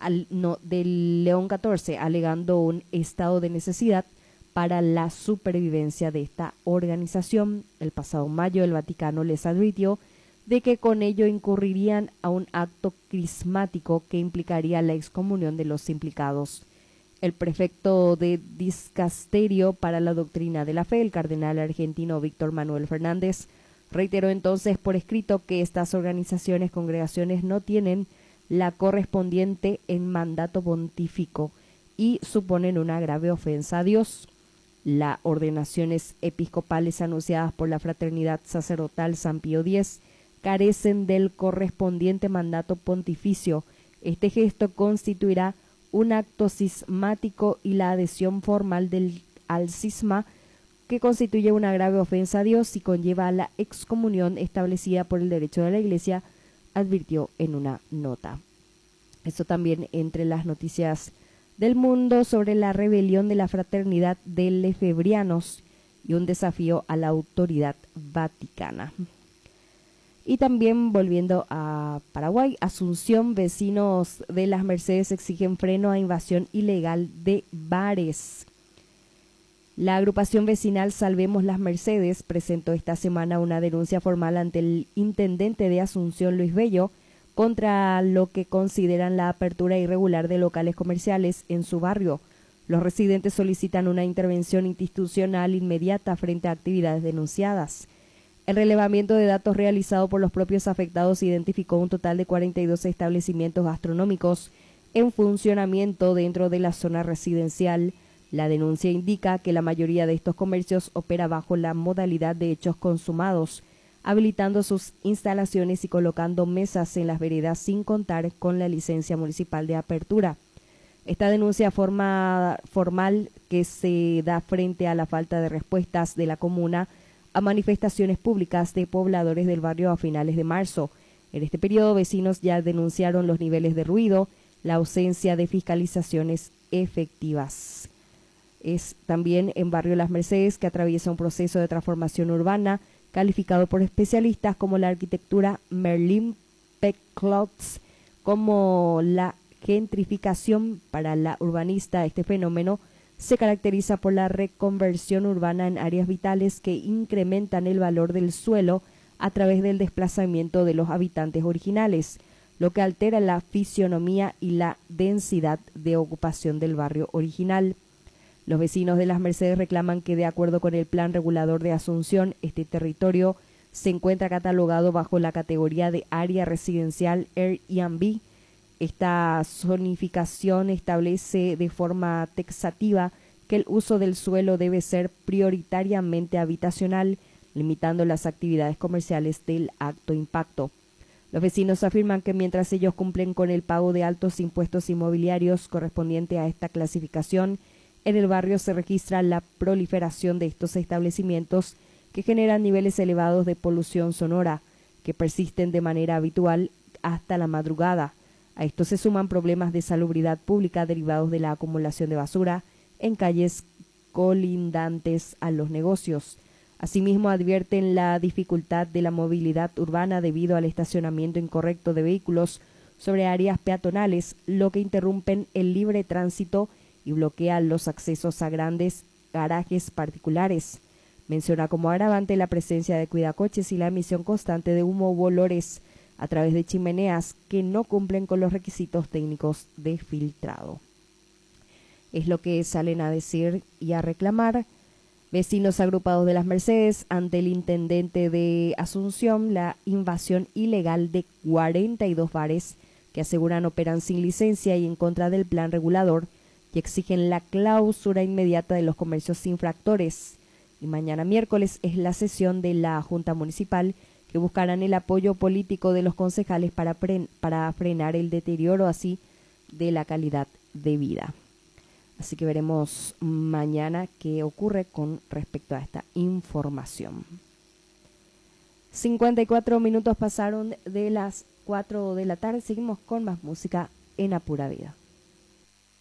del León XIV, alegando un estado de necesidad para la supervivencia de esta organización. El pasado mayo el Vaticano les advirtió de que con ello incurrirían a un acto crismático que implicaría la excomunión de los implicados. El prefecto de Dicasterio para la Doctrina de la Fe, el cardenal argentino Víctor Manuel Fernández, reiteró entonces por escrito que estas organizaciones, congregaciones no tienen la correspondiente en mandato pontífico y suponen una grave ofensa a Dios. Las ordenaciones episcopales anunciadas por la Fraternidad Sacerdotal San Pío X carecen del correspondiente mandato pontificio. Este gesto constituirá un acto cismático y la adhesión formal al cisma que constituye una grave ofensa a Dios y conlleva a la excomunión establecida por el derecho de la Iglesia, advirtió en una nota. Esto también entre las noticias del mundo sobre la rebelión de la Fraternidad de Lefebrianos y un desafío a la autoridad vaticana. Y también volviendo a Paraguay, Asunción, vecinos de Las Mercedes exigen freno a invasión ilegal de bares. La agrupación vecinal Salvemos Las Mercedes presentó esta semana una denuncia formal ante el intendente de Asunción, Luis Bello, contra lo que consideran la apertura irregular de locales comerciales en su barrio. Los residentes solicitan una intervención institucional inmediata frente a actividades denunciadas. El relevamiento de datos realizado por los propios afectados identificó un total de 42 establecimientos gastronómicos en funcionamiento dentro de la zona residencial. La denuncia indica que la mayoría de estos comercios opera bajo la modalidad de hechos consumados, habilitando sus instalaciones y colocando mesas en las veredas sin contar con la licencia municipal de apertura. Esta denuncia formal que se da frente a la falta de respuestas de la comuna a manifestaciones públicas de pobladores del barrio a finales de marzo. En este periodo, vecinos ya denunciaron los niveles de ruido, la ausencia de fiscalizaciones efectivas. Es también en barrio Las Mercedes que atraviesa un proceso de transformación urbana calificado por especialistas como la arquitectura Merlin-Pecklotz como la gentrificación. Para la urbanista, este fenómeno se caracteriza por la reconversión urbana en áreas vitales que incrementan el valor del suelo a través del desplazamiento de los habitantes originales, lo que altera la fisionomía y la densidad de ocupación del barrio original. Los vecinos de Las Mercedes reclaman que, de acuerdo con el Plan Regulador de Asunción, este territorio se encuentra catalogado bajo la categoría de área residencial Airbnb. Esta zonificación establece de forma taxativa que el uso del suelo debe ser prioritariamente habitacional, limitando las actividades comerciales del alto impacto. Los vecinos afirman que mientras ellos cumplen con el pago de altos impuestos inmobiliarios correspondiente a esta clasificación, en el barrio se registra la proliferación de estos establecimientos que generan niveles elevados de polución sonora, que persisten de manera habitual hasta la madrugada. A esto se suman problemas de salubridad pública derivados de la acumulación de basura en calles colindantes a los negocios. Asimismo, advierten la dificultad de la movilidad urbana debido al estacionamiento incorrecto de vehículos sobre áreas peatonales, lo que interrumpen el libre tránsito y bloquean los accesos a grandes garajes particulares. Menciona como agravante la presencia de cuidacoches y la emisión constante de humo u olores a través de chimeneas que no cumplen con los requisitos técnicos de filtrado. Es lo que salen a decir y a reclamar vecinos agrupados de Las Mercedes ante el intendente de Asunción la invasión ilegal de 42 bares que aseguran operan sin licencia y en contra del plan regulador, y exigen la clausura inmediata de los comercios infractores. Y mañana miércoles es la sesión de la Junta Municipal, que buscarán el apoyo político de los concejales para frenar el deterioro así de la calidad de vida. Así que veremos mañana qué ocurre con respecto a esta información. 54 minutos pasaron de las 4 de la tarde. Seguimos con más música en A Pura Vida.